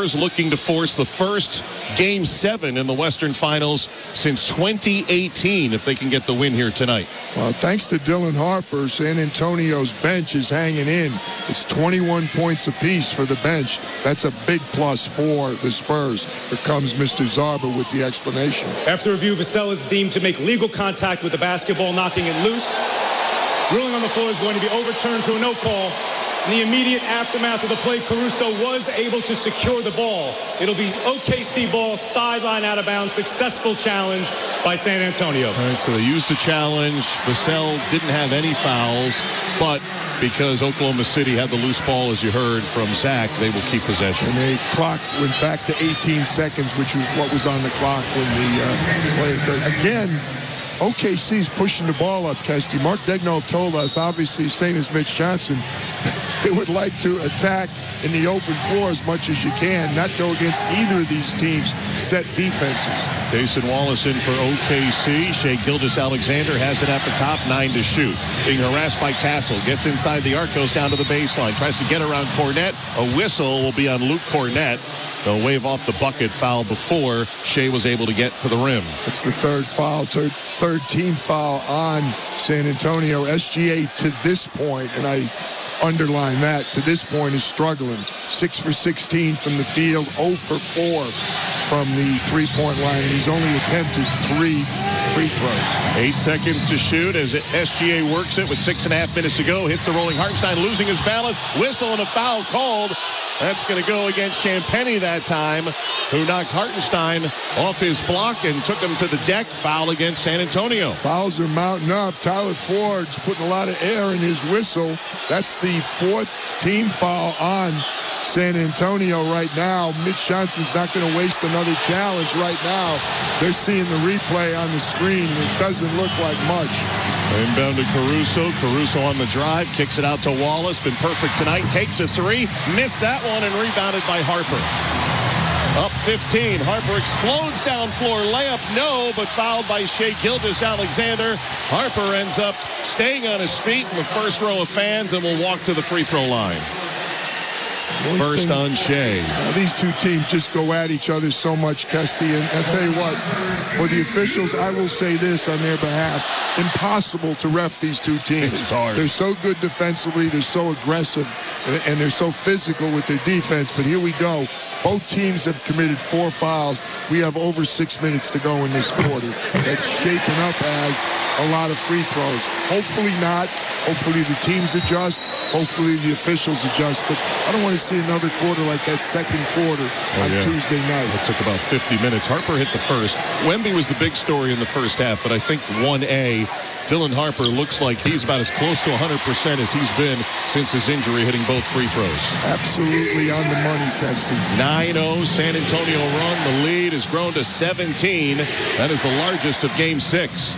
Spurs looking to force the first Game 7 in the Western Finals since 2018 if they can get the win here tonight. Well, thanks to Dylan Harper, San Antonio's bench is hanging in. It's 21 points apiece for the bench. That's a big plus for the Spurs. Here comes Mr. Zarba with the explanation. After review, Vassell is deemed to make legal contact with the basketball, knocking it loose. Ruling on the floor is going to be overturned to a no call. In the immediate aftermath of the play, Caruso was able to secure the ball. It'll be OKC ball, sideline out of bounds, successful challenge by San Antonio. All right, so they used the challenge. Vassell didn't have any fouls, but because Oklahoma City had the loose ball, as you heard from Zach, they will keep possession. And the clock went back to 18 seconds, which was what was on the clock when the play. Again, OKC's pushing the ball up, Kesty. Mark Daigneault told us, obviously, same as Mitch Johnson, they would like to attack in the open floor as much as you can, not go against either of these teams' set defenses. Jason Wallace in for OKC. Shai Gilgeous-Alexander has it at the top, 9 to shoot. Being harassed by Castle. Gets inside the arc, goes down to the baseline. Tries to get around Cornette. A whistle will be on Luke Cornette. They'll wave off the bucket foul before Shai was able to get to the rim. It's the third foul, third team foul on San Antonio. SGA to this point, and I underline that, to this point is struggling. 6 for 16 from the field, 0 for 4 from the three-point line. He's only attempted 3 free throws. 8 seconds to shoot as SGA works it with 6.5 minutes to go. Hits the rolling Hartenstein, losing his balance. Whistle and a foul called. That's going to go against Champagnie that time, who knocked Hartenstein off his block and took him to the deck. Foul against San Antonio. Fouls are mounting up. Tyler Ford's putting a lot of air in his whistle. That's the 4th team foul on San Antonio right now. Mitch Johnson's not going to waste another challenge right now. They're seeing the replay on the screen. It doesn't look like much. Inbound to Caruso. Caruso on the drive. Kicks it out to Wallace. Been perfect tonight. Takes a 3. Missed that one and rebounded by Harper. Up 15. Harper explodes down floor. Layup, no, but fouled by Shai Gilgeous-Alexander. Harper ends up staying on his feet in the first row of fans and will walk to the free throw line. First on Shai. These two teams just go at each other so much, Kesty. And I'll tell you what, for the officials, I will say this on their behalf. Impossible to ref these two teams. It's hard. They're so good defensively. They're so aggressive. And they're so physical with their defense. But here we go. Both teams have committed 4 fouls. We have over 6 minutes to go in this quarter. That's shaping up as a lot of free throws. Hopefully not. Hopefully the teams adjust. Hopefully the officials adjust. But I don't want to see another quarter like that second quarter on Tuesday night. It took about 50 minutes. Harper hit the first. Wemby was the big story in the first half, but I think 1A, Dylan Harper looks like he's about as close to 100% as he's been since his injury, hitting both free throws. Absolutely on the money, Kesty. 9-0 San Antonio run. The lead has grown to 17. That is the largest of Game 6.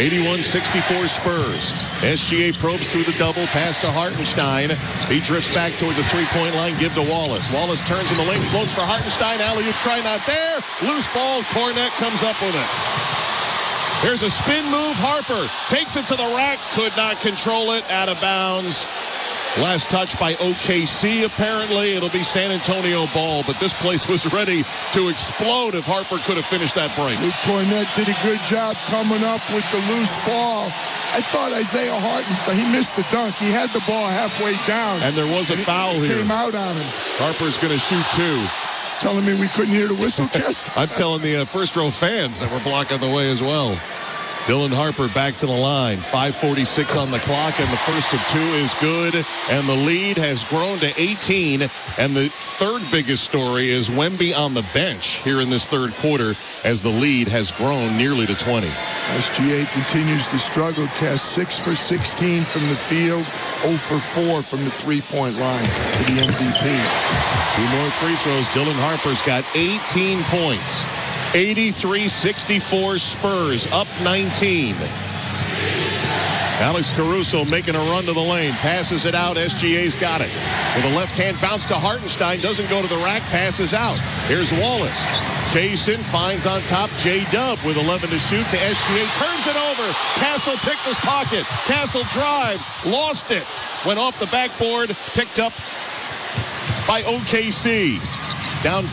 81-64 Spurs. SGA probes through the double, pass to Hartenstein. He drifts back toward the three-point line, give to Wallace. Wallace turns in the lane, floats for Hartenstein. Alley-oop try not there. Loose ball, Cornette comes up with it. Here's a spin move. Harper takes it to the rack, could not control it, out of bounds. Last touch by OKC, apparently. It'll be San Antonio ball, but this place was ready to explode if Harper could have finished that break. Luke Cornette did a good job coming up with the loose ball. I thought Isaiah Hartenstein, he missed the dunk. He had the ball halfway down. And there was a foul here. Came out on him. Harper's going to shoot 2. Telling me we couldn't hear the whistle, Kest? I'm telling the first row fans that were blocking the way as well. Dylan Harper back to the line. 5:46 on the clock, and the first of 2 is good. And the lead has grown to 18. And the third biggest story is Wemby on the bench here in this third quarter as the lead has grown nearly to 20. SGA continues to struggle. Cast 6 for 16 from the field, 0 for 4 from the three-point line for the MVP. 2 more free throws. Dylan Harper's got 18 points. 83-64 Spurs, up 19. Alex Caruso making a run to the lane. Passes it out. SGA's got it. With a left-hand bounce to Hartenstein. Doesn't go to the rack. Passes out. Here's Wallace. Jason finds on top J-Dub with 11 to shoot to SGA. Turns it over. Castle picked his pocket. Castle drives. Lost it. Went off the backboard. Picked up by OKC. Down